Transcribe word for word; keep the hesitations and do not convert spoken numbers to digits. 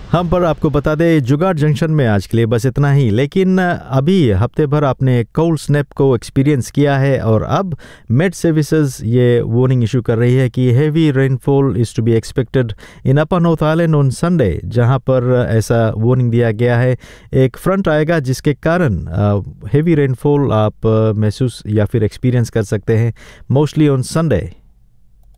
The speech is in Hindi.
हम पर आपको बता दें जुगाड़ जंक्शन में आज के लिए बस इतना ही, लेकिन अभी हफ्ते भर आपने कोल्ड स्नैप को एक्सपीरियंस किया है और अब मेट सर्विसेज ये वार्निंग इशू कर रही है कि heavy rainfall is to be expected in upper north island on Sunday, जहां पर ऐसा वार्निंग दिया गया है। एक फ्रंट आएगा जिसके कारण हेवी रेनफॉल आप महसूस या फिर एक्सपीरियंस कर सकते हैं मोस्टली ऑन संडे।